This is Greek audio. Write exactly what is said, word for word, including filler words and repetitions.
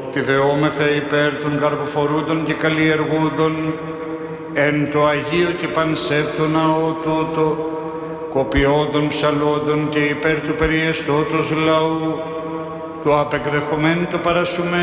ότι δεόμεθα υπέρ των καρποφορούντων και καλλιεργούντων εν το Αγίο και πανσέπτο ναό τούτο, κοπιόντων ψαλόντων και υπέρ του περιεστώτος λαού, του απεκδεχομένου το παρασουμένου